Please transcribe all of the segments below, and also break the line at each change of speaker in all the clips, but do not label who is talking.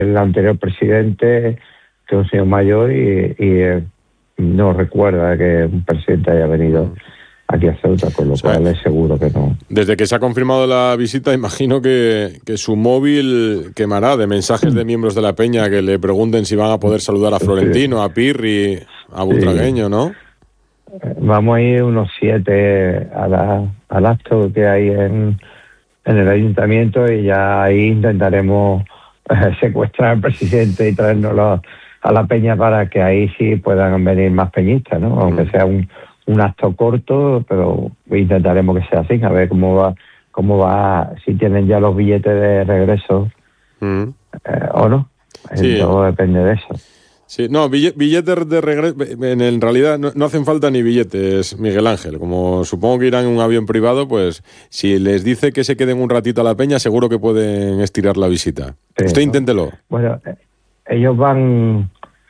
el anterior presidente, que es un señor mayor, y no recuerda que un presidente haya venido aquí a Ceuta, con lo cual es seguro que no.
Desde que se ha confirmado la visita, imagino que su móvil quemará de mensajes de miembros de la peña que le pregunten si van a poder saludar a Florentino, a Pirri, a Butragueño, ¿no?
Vamos a ir unos 7 al acto que hay en el ayuntamiento, y ya ahí intentaremos secuestrar al presidente y traérnoslo a la peña para que ahí sí puedan venir más peñistas, ¿no? Aunque sea un acto corto, pero intentaremos que sea así, a ver cómo va, si tienen ya los billetes de regreso o no.
Sí.
Todo depende de eso.
Sí, no, billetes de regreso, en realidad no hacen falta ni billetes, Miguel Ángel. Como supongo que irán en un avión privado, pues si les dice que se queden un ratito a la peña, seguro que pueden estirar la visita. Sí, usted inténtelo.
Bueno, ellos van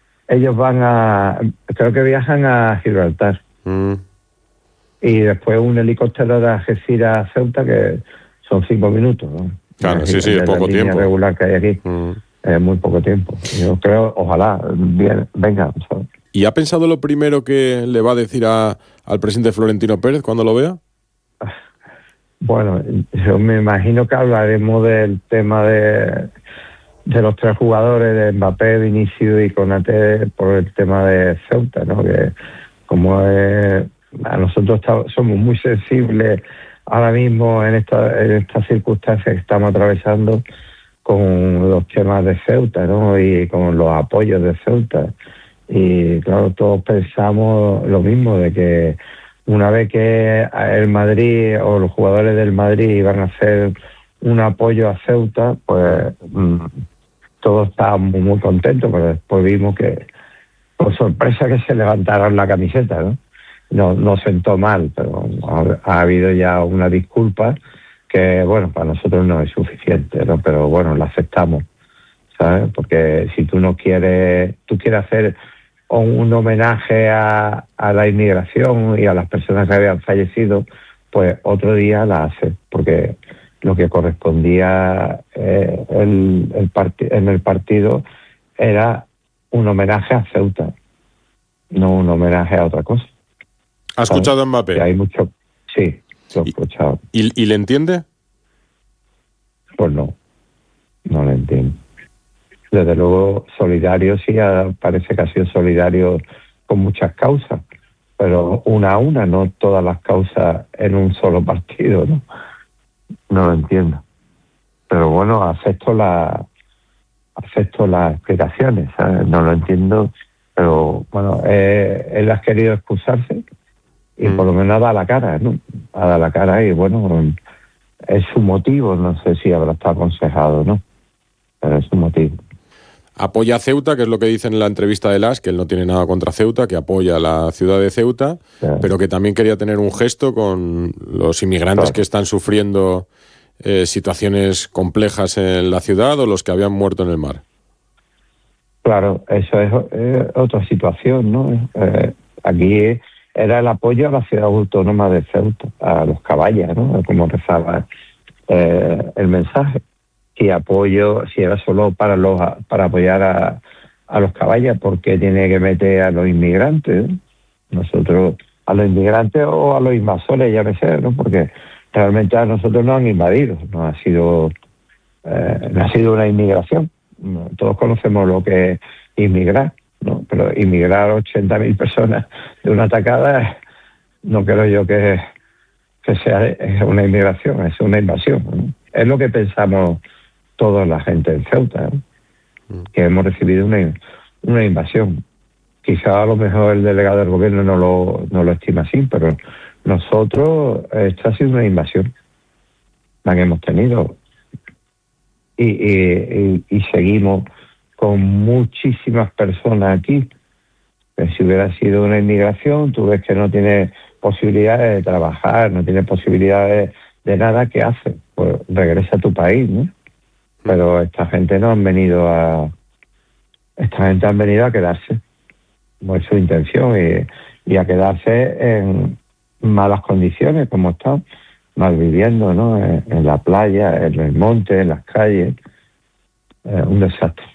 creo que viajan a Gibraltar. Y después un helicóptero de Algeciras a Ceuta, que son 5 minutos, ¿no?
Claro, sí, es poco tiempo.
La regular que hay aquí. Es muy poco tiempo. Yo creo, ojalá, venga. ¿Sabes?
¿Y ha pensado lo primero que le va a decir al presidente Florentino Pérez cuando lo vea?
Bueno, yo me imagino que hablaremos del tema de los 3 jugadores, de Mbappé, Vinicius y Konaté, por el tema de Ceuta, ¿no? Que como a nosotros somos muy sensibles ahora mismo en estas circunstancias que estamos atravesando, con los temas de Ceuta, ¿no? Y con los apoyos de Ceuta. Y claro, todos pensamos lo mismo, de que una vez que el Madrid o los jugadores del Madrid iban a hacer un apoyo a Ceuta, pues todos estábamos muy contentos, pero después vimos que, por sorpresa, que se levantaron la camiseta, ¿no? No sentó mal, pero ha habido ya una disculpa que, bueno, para nosotros no es suficiente, ¿no? Pero bueno, la aceptamos, ¿sabes? Porque si tú quieres hacer un homenaje a la inmigración y a las personas que habían fallecido, pues otro día la haces, porque lo que correspondía en el partido era un homenaje a Ceuta, no un homenaje a otra cosa.
¿Ha escuchado a Mbappé?
Que hay mucho, sí. Lo he escuchado.
¿Y le entiende?
Pues no lo entiendo. Desde luego, solidario sí, parece que ha sido solidario con muchas causas, pero una a una, no todas las causas en un solo partido, ¿no? No lo entiendo. Pero bueno, acepto las explicaciones, ¿sabes? No lo entiendo, pero bueno, él ha querido excusarse. Y por lo menos ha dado la cara, ¿no? Ha dado la cara y, bueno, es su motivo. No sé si habrá estado aconsejado, ¿no? Pero es su motivo.
Apoya a Ceuta, que es lo que dice en la entrevista de Las, que él no tiene nada contra Ceuta, que apoya a la ciudad de Ceuta, pero que también quería tener un gesto con los inmigrantes que están sufriendo situaciones complejas en la ciudad o los que habían muerto en el mar.
Claro, eso es otra situación, ¿no? Aquí era el apoyo a la ciudad autónoma de Ceuta, a los caballas, ¿no? Como rezaba el mensaje. Y apoyo, si era solo para apoyar a los caballas, ¿por qué tiene que meter a los inmigrantes? Nosotros, a los inmigrantes o a los invasores, ya me sé, ¿no? Porque realmente a nosotros nos han invadido, no ha sido una inmigración. Todos conocemos lo que es inmigrar, ¿no? Pero inmigrar 80.000 personas de una tacada, no creo yo que sea una inmigración, es una invasión, ¿no? Es lo que pensamos toda la gente en Ceuta, ¿no? Que hemos recibido una invasión. Quizá a lo mejor el delegado del gobierno no lo estima así, pero nosotros, esto ha sido una invasión la que hemos tenido. Y seguimos con muchísimas personas aquí. Si hubiera sido una inmigración, tú ves que no tiene posibilidades de trabajar, no tiene posibilidades de nada, ¿qué hace? Pues regresa a tu país, ¿no? Pero esta gente han venido a quedarse, como es su intención, y a quedarse en malas condiciones, como están, mal viviendo, ¿no? En la playa, en el monte, en las calles. Un desastre.